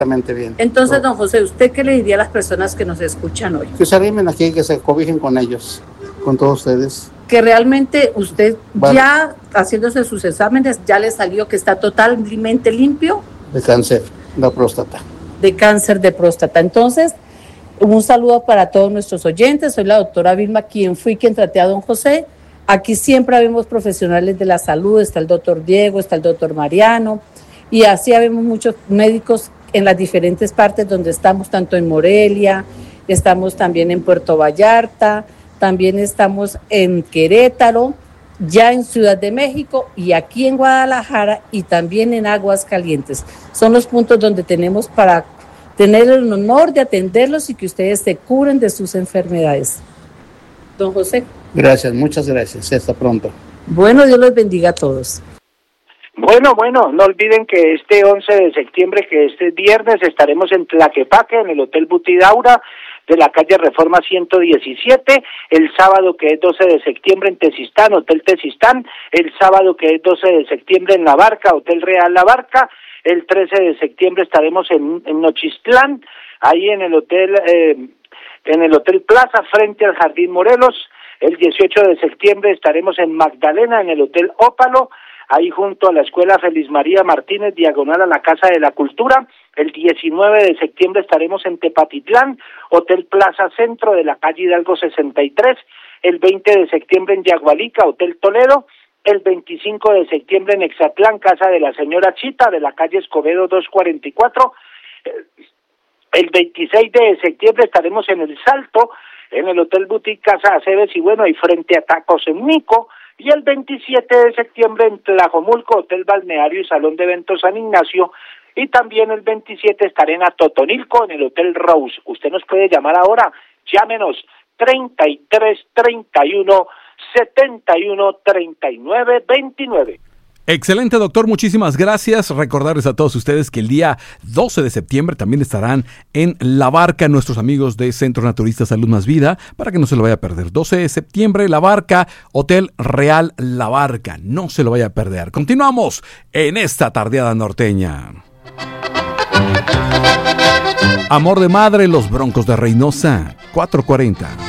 perfectamente bien. Entonces, don José, ¿usted qué le diría a las personas que nos escuchan hoy? Que se arrimen aquí, que se cobijen con ellos, con todos ustedes. Que realmente usted ya haciéndose sus exámenes, ya le salió que está totalmente limpio. De cáncer de próstata. De cáncer de próstata. Entonces, un saludo para todos nuestros oyentes. Soy la doctora Vilma, quien traté a don José. Aquí siempre habemos profesionales de la salud. Está el doctor Diego, está el doctor Mariano. Y así habemos muchos médicos en las diferentes partes donde estamos, tanto en Morelia, estamos también en Puerto Vallarta, también estamos en Querétaro, ya en Ciudad de México y aquí en Guadalajara y también en Aguascalientes. Son los puntos donde tenemos para tener el honor de atenderlos y que ustedes se curen de sus enfermedades. Don José. Gracias, muchas gracias. Hasta pronto. Bueno, Dios los bendiga a todos. Bueno, no olviden que este 11 de septiembre, que este viernes, estaremos en Tlaquepaque, en el Hotel Butidaura, de la calle Reforma 117, el sábado que es 12 de septiembre en Tezistán, Hotel Tezistán, el sábado que es 12 de septiembre en La Barca, Hotel Real La Barca, el 13 de septiembre estaremos en Nochistlán, ahí en el Hotel Plaza, frente al Jardín Morelos, el 18 de septiembre estaremos en Magdalena, en el Hotel Ópalo, ahí junto a la Escuela Feliz María Martínez, diagonal a la Casa de la Cultura. El 19 de septiembre estaremos en Tepatitlán, Hotel Plaza Centro de la calle Hidalgo 63. El 20 de septiembre en Yagualica, Hotel Toledo. El 25 de septiembre en Exatlán, Casa de la Señora Chita, de la calle Escobedo 244. El 26 de septiembre estaremos en El Salto, en el Hotel Boutique Casa Aceves y bueno, y frente a Tacos en Mico. Y el 27 de septiembre en Tlajomulco, Hotel Balneario y Salón de Eventos San Ignacio. Y también el 27 estaré en Atotonilco, en el Hotel Rose. Usted nos puede llamar ahora, llámenos 33 31 71 39 29. Excelente, doctor, muchísimas gracias. Recordarles a todos ustedes que el día 12 de septiembre también estarán en La Barca nuestros amigos de Centro Naturista Salud Más Vida, para que no se lo vaya a perder. 12 de septiembre, La Barca, Hotel Real La Barca, no se lo vaya a perder. Continuamos en esta tardeada norteña. Amor de madre, los Broncos de Reynosa, 440.